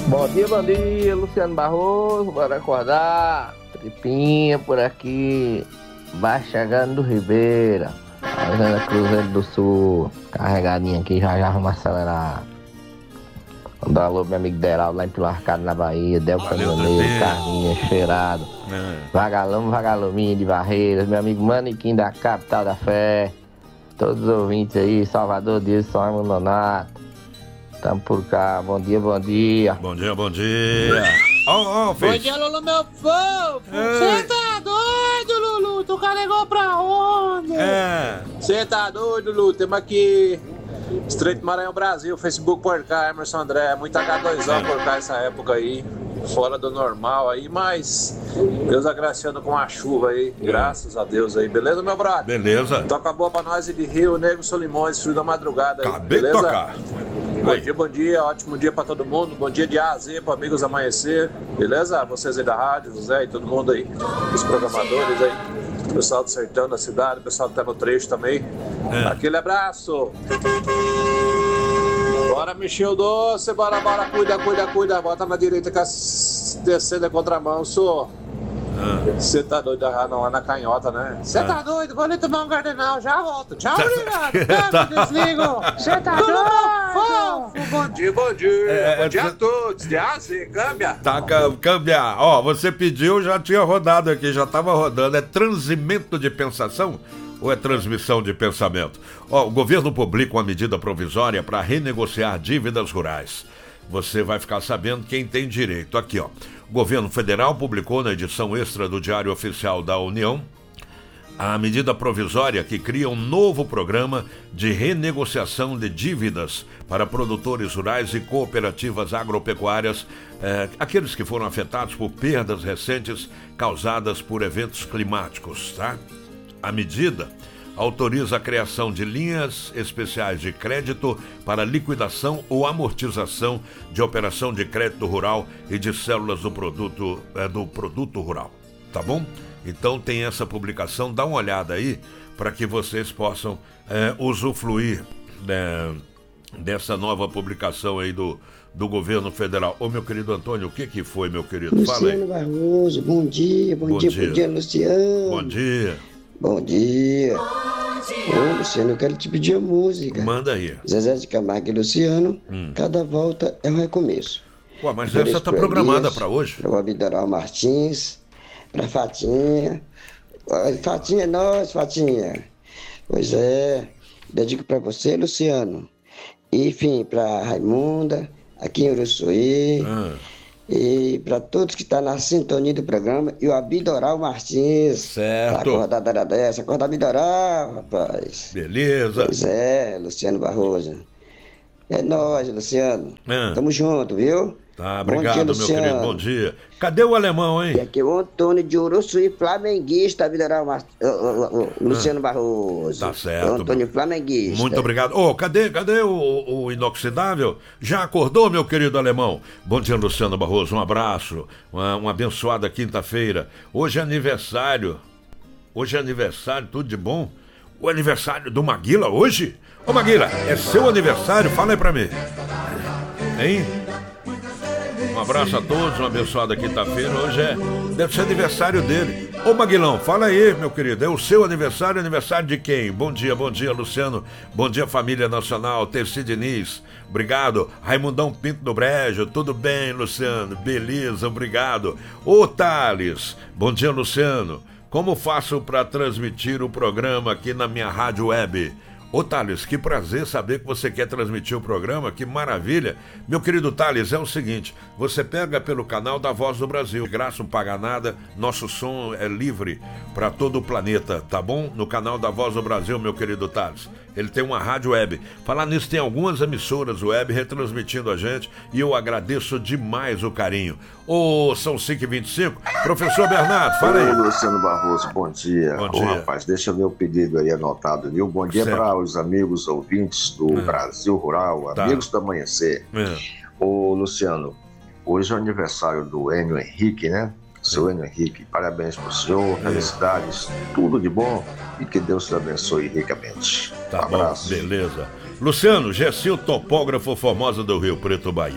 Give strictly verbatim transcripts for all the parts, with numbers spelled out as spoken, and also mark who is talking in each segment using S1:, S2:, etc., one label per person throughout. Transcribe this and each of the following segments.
S1: Bom dia, bom dia, Luciano Barroso, bora acordar. Tripinha por aqui, vai chegando do Ribeira, fazendo Cruzeiro do Sul, carregadinha aqui, já já vamos acelerar. Mandar um alô pro meu amigo Deraldo lá em Pilarcado, na Bahia, Del Caminhoneiro, Carlinha, Cheirado, é. Vagalume, Vagaluminha de Barreiras, meu amigo Maniquim da Capital da Fé, todos os ouvintes aí, Salvador, Dias, São Raimundo Nonato, tamo por cá, bom dia, bom dia.
S2: Bom dia, bom dia. Oh, oh,
S3: bom dia, Lulu, meu povo. Você tá doido, Lulu? Tu carregou pra onde?
S2: É.
S3: Você tá doido, Lulu? Temos aqui Estreito Maranhão Brasil, Facebook por cá, Emerson André, muito agá dois ó por cá essa época aí, fora do normal aí, mas Deus agraciando com a chuva aí, graças a Deus aí, beleza, meu brother?
S2: Beleza.
S3: Toca boa pra nós e de Rio Negro Solimões, frio da madrugada aí,
S2: acabei
S3: beleza?
S2: De tocar.
S3: Bom dia, bom dia, ótimo dia pra todo mundo, bom dia de A a Z, para amigos amanhecer, beleza? Vocês aí da rádio, José e todo mundo aí, os programadores aí, o pessoal do sertão da cidade, o pessoal que tá no trecho também, é. Aquele abraço. Bora mexer o doce, bora, bora, cuida, cuida, cuida, bota na direita que a descendo é contramão, sou. Você tá doido ah, não, é na canhota, né? Você ah. tá doido? Vou ali tomar um gardenal, já volto. Tchau, obrigado. Tá. Desligo. Você tá doido? Bom dia, bom dia. É, bom dia cê... a todos. De A a Z, câmbia.
S2: Tá, câmbia. Ó, você pediu, já tinha rodado aqui, já tava rodando. É transimento de pensação ou é transmissão de pensamento? Ó, o governo publica uma medida provisória para renegociar dívidas rurais. Você vai ficar sabendo quem tem direito. Aqui, ó. O governo federal publicou na edição extra do Diário Oficial da União a medida provisória que cria um novo programa de renegociação de dívidas para produtores rurais e cooperativas agropecuárias, eh, aqueles que foram afetados por perdas recentes causadas por eventos climáticos, tá? A medida autoriza a criação de linhas especiais de crédito para liquidação ou amortização de operação de crédito rural e de células do produto, é, do produto rural, tá bom? Então tem essa publicação, dá uma olhada aí para que vocês possam é, usufruir né, dessa nova publicação aí do, do governo federal. Ô meu querido Antônio, o que que foi, meu querido?
S4: Luciano
S2: Fala aí.
S4: Barroso, bom dia, bom, bom dia, dia, bom dia, Luciano.
S2: Bom dia.
S4: Bom dia. Ô, Luciano, eu quero te pedir a música.
S2: Manda aí.
S4: Zezé de Camargo e Luciano, hum. Cada volta é um recomeço.
S2: Ué, mas por essa tá programada para hoje?
S4: Para o Abidoral Martins, para Fatinha. Fatinha é nós, Fatinha. Pois é, dedico para você, Luciano. E, enfim, para Raimunda, aqui em Uruçuí. Ah. E para todos que estão tá na sintonia do programa, e o Abidoral Martins.
S2: Certo.
S4: Tá acordada dessa, acorda Abidoral, rapaz.
S2: Beleza.
S4: Pois é, Luciano Barroso. É nóis, Luciano. É. Tamo junto, viu?
S2: Tá, obrigado, dia, meu querido, bom dia. Cadê o alemão, hein?
S4: E aqui o Antônio de Uruçuí, flamenguista, Abidoral Mar... uh, uh, uh, Luciano ah. Barroso.
S2: Tá certo.
S4: O Antônio meu... flamenguista.
S2: Muito obrigado. Ô, oh, cadê, cadê o, o inoxidável? Já acordou, meu querido alemão? Bom dia, Luciano Barroso, um abraço, uma, uma abençoada quinta-feira. Hoje é aniversário, hoje é aniversário, tudo de bom? O aniversário do Maguila hoje? Ô Maguila, é seu aniversário? Fala aí pra mim. Hein? Um abraço a todos, uma abençoada quinta-feira. Hoje é, deve ser aniversário dele. Ô Maguilão, fala aí, meu querido. É o seu aniversário, aniversário de quem? Bom dia, bom dia, Luciano. Bom dia, família nacional. Terci Diniz, obrigado. Raimundão Pinto do Brejo, tudo bem, Luciano? Beleza, obrigado. Ô Thales, bom dia, Luciano. Como faço para transmitir o programa aqui na minha rádio web? Ô Thales, que prazer saber que você quer transmitir o programa, que maravilha. Meu querido Thales, é o seguinte, você pega pelo canal da Voz do Brasil, graça, não paga nada, nosso som é livre para todo o planeta, tá bom? No canal da Voz do Brasil, meu querido Thales. Ele tem uma rádio web. Falar nisso, tem algumas emissoras web retransmitindo a gente e eu agradeço demais o carinho. Ô, são cinco e vinte e cinco. Professor Bernardo, fala aí.
S5: Ô, Luciano Barroso, bom dia.
S2: Bom
S5: Ô,
S2: dia.
S5: rapaz, deixa meu pedido aí anotado, viu? Bom dia para os amigos ouvintes do é. Brasil Rural, tá. Amigos do Amanhecer. É. Ô, Luciano, hoje é o aniversário do Enio Henrique, né? Seu Enio Henrique, parabéns pro senhor, felicidades, tudo de bom e que Deus te abençoe ricamente.
S2: Tá um abraço. Bom, beleza. Luciano, Gessil, topógrafo Formosa do Rio Preto, Bahia.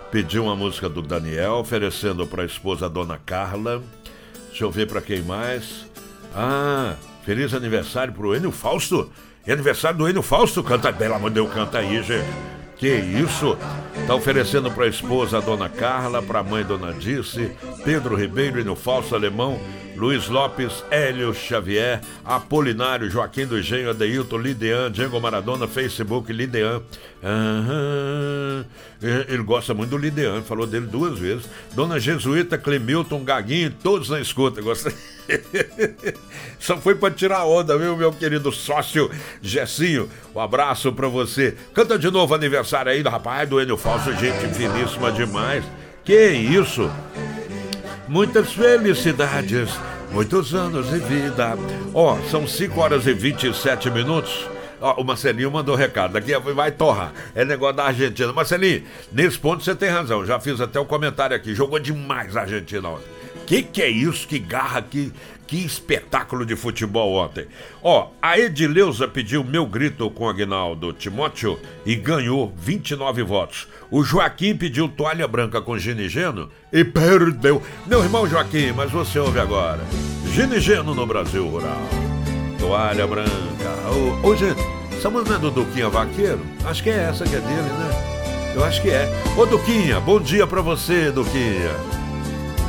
S2: pediu uma música do Daniel, oferecendo para a esposa, a dona Carla. Deixa eu ver para quem mais. Ah, feliz aniversário pro Enio Fausto. É aniversário do Enio Fausto? Canta, pelo amor de Deus, canta aí, gente. Que isso? Tá oferecendo para a esposa, a dona Carla, para a mãe, dona Dirce, Pedro Ribeiro, Enio Fausto, Alemão, Luiz Lopes, Hélio Xavier, Apolinário, Joaquim do Engenho, Adeilton, Lidean, Diego Maradona, Facebook, Lidean. Ah, ele gosta muito do Lidean, falou dele duas vezes. Dona Jesuíta, Clemilton, Gaguinho, todos na escuta. Gosta... Só foi pra tirar onda, viu, meu querido sócio Gessinho? Um abraço pra você. Canta de novo aniversário aí, rapaz, do Enio Fausto, gente finíssima demais. Que isso? Muitas felicidades, muitos anos de vida. Ó, oh, são cinco horas e vinte e sete minutos. Ó, oh, o Marcelinho mandou recado, daqui vai torrar. É negócio da Argentina. Marcelinho, nesse ponto você tem razão. Já fiz até o um comentário aqui. Jogou demais a Argentina ontem. Que que é isso? Que garra, que, que espetáculo de futebol ontem. Ó, a Edileuza pediu Meu Grito com Aguinaldo Timóteo e ganhou vinte e nove votos. O Joaquim pediu Toalha Branca com Gino e Geno e perdeu. Meu irmão Joaquim, mas você ouve agora. Gino e Geno no Brasil Rural. Toalha Branca. Ô, ô gente, essa música é do Duquinha Vaqueiro? Acho que é essa que é dele, né? Eu acho que é. Ô Duquinha, bom dia pra você, Duquinha.